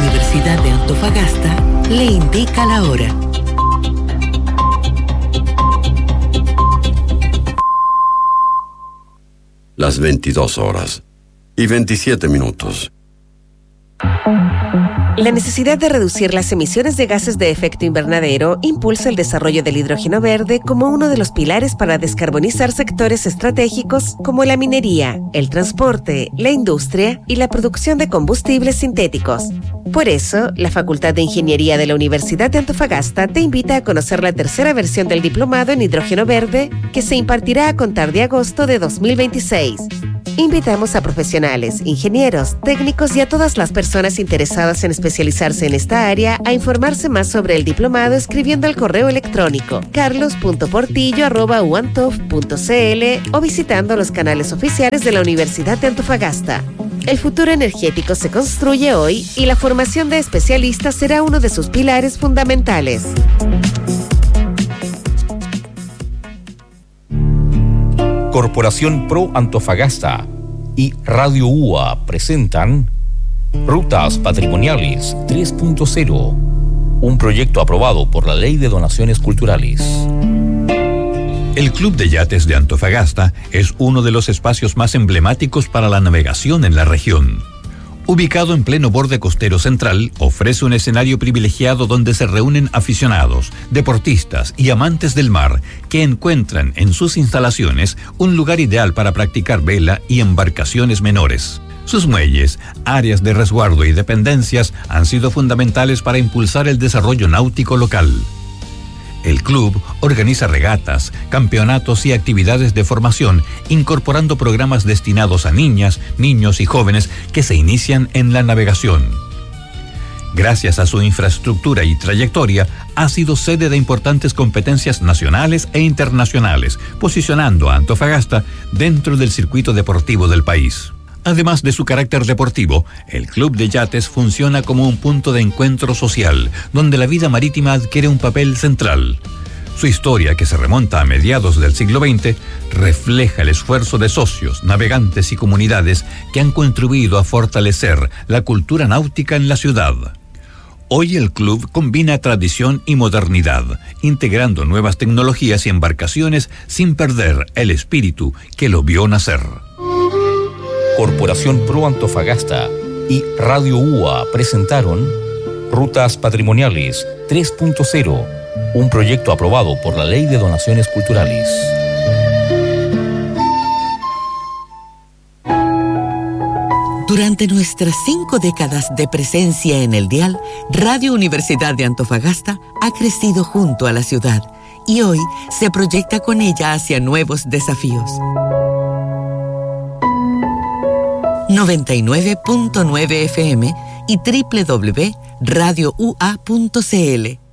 Universidad de Antofagasta le indica la hora. Las 22:27. La necesidad de reducir las emisiones de gases de efecto invernadero impulsa el desarrollo del hidrógeno verde como uno de los pilares para descarbonizar sectores estratégicos como la minería, el transporte, la industria y la producción de combustibles sintéticos. Por eso, la Facultad de Ingeniería de la Universidad de Antofagasta te invita a conocer la tercera versión del diplomado en hidrógeno verde que se impartirá a contar de agosto de 2026. Invitamos a profesionales, ingenieros, técnicos y a todas las personas interesadas en especializarse en esta área a informarse más sobre el diplomado escribiendo al correo electrónico carlos.portillo@uantof.cl o visitando los canales oficiales de la Universidad de Antofagasta. El futuro energético se construye hoy y la formación de especialistas será uno de sus pilares fundamentales. Corporación Pro Antofagasta y Radio UA presentan Rutas Patrimoniales 3.0, un proyecto aprobado por la Ley de Donaciones Culturales. El Club de Yates de Antofagasta es uno de los espacios más emblemáticos para la navegación en la región. Ubicado en pleno borde costero central, ofrece un escenario privilegiado donde se reúnen aficionados, deportistas y amantes del mar que encuentran en sus instalaciones un lugar ideal para practicar vela y embarcaciones menores. Sus muelles, áreas de resguardo y dependencias han sido fundamentales para impulsar el desarrollo náutico local. El club organiza regatas, campeonatos y actividades de formación, incorporando programas destinados a niñas, niños y jóvenes que se inician en la navegación. Gracias a su infraestructura y trayectoria, ha sido sede de importantes competencias nacionales e internacionales, posicionando a Antofagasta dentro del circuito deportivo del país. Además de su carácter deportivo, el Club de Yates funciona como un punto de encuentro social, donde la vida marítima adquiere un papel central. Su historia, que se remonta a mediados del siglo XX, refleja el esfuerzo de socios, navegantes y comunidades que han contribuido a fortalecer la cultura náutica en la ciudad. Hoy el club combina tradición y modernidad, integrando nuevas tecnologías y embarcaciones sin perder el espíritu que lo vio nacer. Corporación Pro Antofagasta y Radio UA presentaron Rutas Patrimoniales 3.0, un proyecto aprobado por la Ley de Donaciones Culturales. Durante nuestras 5 décadas de presencia en el dial, Radio Universidad de Antofagasta ha crecido junto a la ciudad y hoy se proyecta con ella hacia nuevos desafíos. 99.9 FM y www.radioua.cl.